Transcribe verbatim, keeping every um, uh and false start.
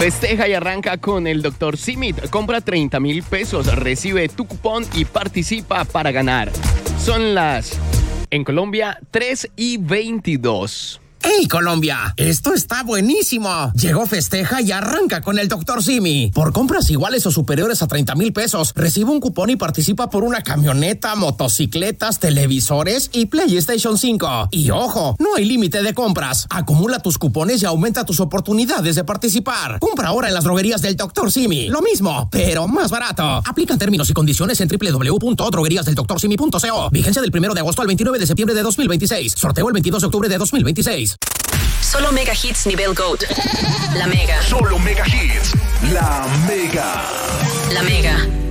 Festeja y arranca con el doctor Simi. Compra treinta mil pesos, recibe tu cupón y participa para ganar. Son las, en Colombia, tres y veintidós. ¡Hey, Colombia! ¡Esto está buenísimo! Llegó Festeja y arranca con el doctor Simi. Por compras iguales o superiores a treinta mil pesos, recibe un cupón y participa por una camioneta, motocicletas, televisores y PlayStation cinco. Y ojo, no hay límite de compras. Acumula tus cupones y aumenta tus oportunidades de participar. Compra ahora en las droguerías del doctor Simi. Lo mismo, pero más barato. Aplican términos y condiciones en doble u doble u doble u punto droguerías del doctor simi punto co. Vigencia del primero de agosto al veintinueve de septiembre de dos mil veintiséis. Sorteo el veintidós de octubre de dos mil veintiséis. Solo Mega Hits nivel GOAT. La Mega. Solo Mega Hits. La Mega. La Mega.